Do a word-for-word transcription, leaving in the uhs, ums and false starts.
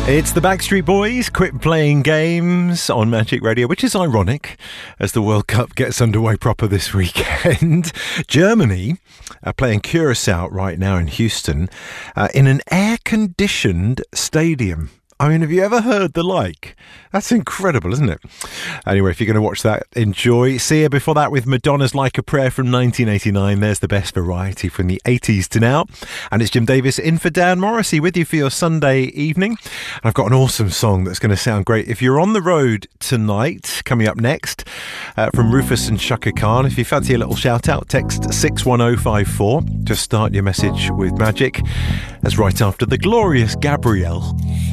It's the Backstreet Boys, Quit Playing Games on Magic Radio, which is ironic as the World Cup gets underway proper this weekend. Germany are playing Curaçao right now in Houston uh, in an air-conditioned stadium. I mean, have you ever heard the like? That's incredible, isn't it? Anyway, if you're going to watch that, enjoy. Sia before that with Madonna's Like a Prayer from nineteen eighty-nine. There's the best variety from the eighties to now. And it's Jim Davis in for Dan Morrissey with you for your Sunday evening. And I've got an awesome song that's going to sound great. If you're on the road tonight, coming up next, uh, from Rufus and Shaka Khan. If you fancy a little shout out, text six one oh five four. Just start your message with Magic. That's right after the glorious Gabrielle.